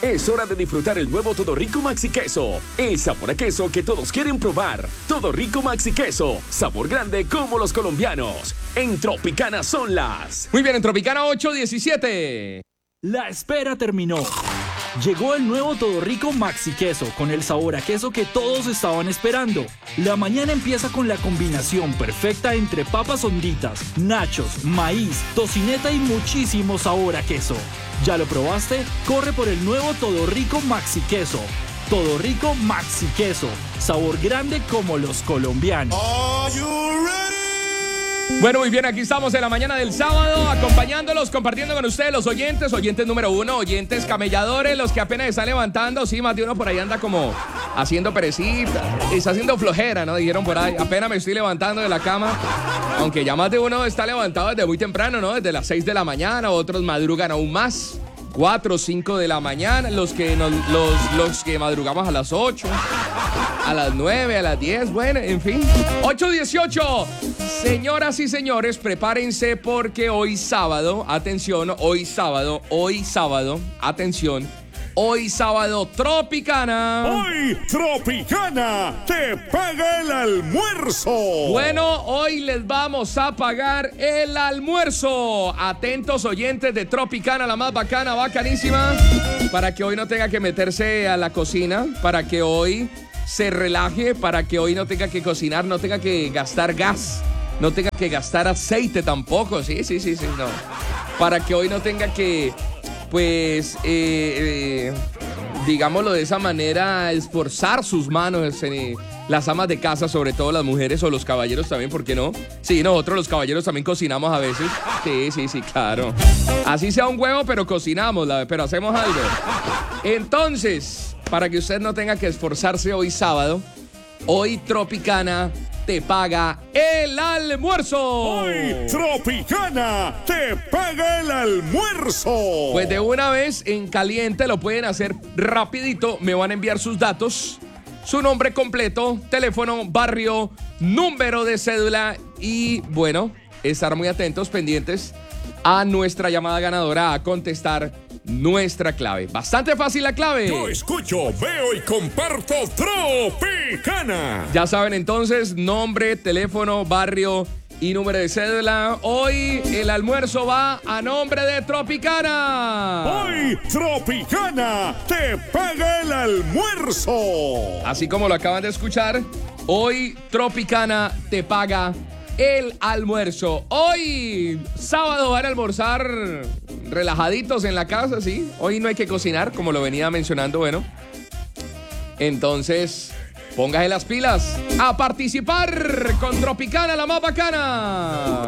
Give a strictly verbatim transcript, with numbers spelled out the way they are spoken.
Es hora de disfrutar el nuevo Todo Rico Maxi Queso. El sabor a queso que todos quieren probar. Todo Rico Maxi Queso. Sabor grande como los colombianos. En Tropicana son las... Muy bien, en Tropicana ocho diecisiete. La espera terminó. Llegó el nuevo Todo Rico Maxi Queso con el sabor a queso que todos estaban esperando. La mañana empieza con la combinación perfecta entre papas honditas, nachos, maíz, tocineta y muchísimo sabor a queso. ¿Ya lo probaste? Corre por el nuevo Todo Rico Maxi Queso. Todo Rico Maxi Queso. Sabor grande como los colombianos. Are you ready? Bueno, muy bien, aquí estamos en la mañana del sábado, acompañándolos, compartiendo con ustedes los oyentes, oyentes número uno, oyentes camelladores, los que apenas están levantando. Sí, más de uno por ahí anda como haciendo perecita, está haciendo flojera, ¿no? Dijeron por ahí, apenas me estoy levantando de la cama, aunque ya más de uno está levantado desde muy temprano, ¿no? Desde las seis de la mañana, otros madrugan aún más, cuatro o cinco de la mañana, los que, nos, los, los que madrugamos a las ocho, a las nueve, a las diez, bueno, en fin. ocho dieciocho. Señoras y señores, prepárense porque hoy sábado, atención, hoy sábado, hoy sábado, atención, hoy sábado, Tropicana. Hoy Tropicana te paga el almuerzo. Bueno, hoy les vamos a pagar el almuerzo. Atentos oyentes de Tropicana, la más bacana, bacanísima, para que hoy no tenga que meterse a la cocina, para que hoy se relaje, para que hoy no tenga que cocinar, no tenga que gastar gas. No tenga que gastar aceite tampoco, sí, sí, sí, sí, no. Para que hoy no tenga que, pues, eh, eh, digámoslo de esa manera, esforzar sus manos, eh, las amas de casa, sobre todo las mujeres o los caballeros también, ¿por qué no? Sí, nosotros los caballeros también cocinamos a veces. Sí, sí, sí, claro. Así sea un huevo, pero cocinamos, pero hacemos algo. Entonces, para que usted no tenga que esforzarse hoy sábado, hoy Tropicana te paga el almuerzo. Hoy Tropicana te paga el almuerzo. Pues de una vez en caliente lo pueden hacer rapidito. Me van a enviar sus datos, su nombre completo, teléfono, barrio, número de cédula y bueno, estar muy atentos, pendientes a nuestra llamada ganadora a contestar nuestra clave. Bastante fácil la clave. Yo escucho, veo y comparto Tropicana. Ya saben entonces, nombre, teléfono, barrio y número de cédula. Hoy el almuerzo va a nombre de Tropicana. Hoy Tropicana te paga el almuerzo. Así como lo acaban de escuchar, hoy Tropicana te paga el almuerzo. Hoy, sábado, van a almorzar relajaditos en la casa, ¿sí? Hoy no hay que cocinar, como lo venía mencionando, bueno. Entonces, póngase las pilas a participar con Tropicana, la más bacana.